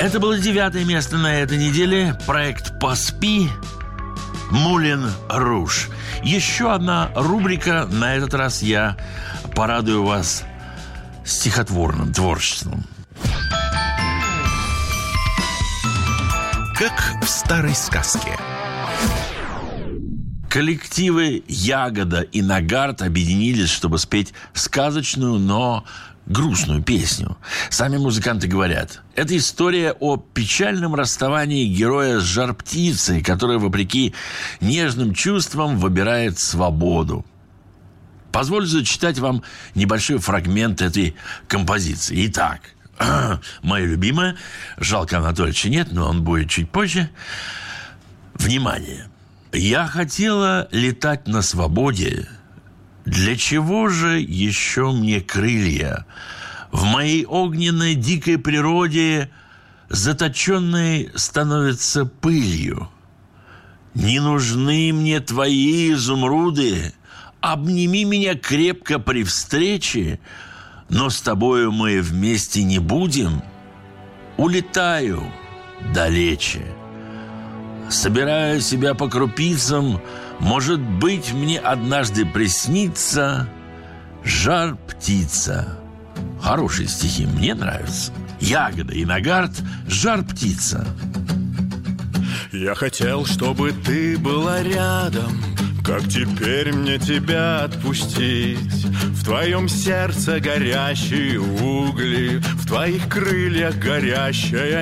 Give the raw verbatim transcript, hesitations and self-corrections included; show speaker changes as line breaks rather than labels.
Это было девятое место на этой неделе. Проект «Поспи», Мулен Руж. Еще одна рубрика. На этот раз я порадую вас стихотворным творчеством.
Как в старой сказке.
Коллективы «Ягода» и «Нагарт» объединились, чтобы спеть сказочную, но грустную песню. Сами музыканты говорят, это история о печальном расставании героя с жар-птицей, которая, вопреки нежным чувствам, выбирает свободу. Позволю зачитать вам небольшой фрагмент этой композиции. Итак, мое любимое, жалко Анатольевича нет, но он будет чуть позже. Внимание! Я хотела летать на свободе. Для чего же еще мне крылья? В моей огненной дикой природе заточенной становится пылью. Не нужны мне твои изумруды. Обними меня крепко при встрече, но с тобою мы вместе не будем. Улетаю далече. Собираю себя по крупицам, может быть, мне однажды приснится жар-птица. Хорошие стихи, мне нравятся. Ягода и Нагарт, жар-птица.
Я хотел, чтобы ты была рядом. Как теперь мне тебя отпустить? В твоем сердце горящие угли, в твоих крыльях горящая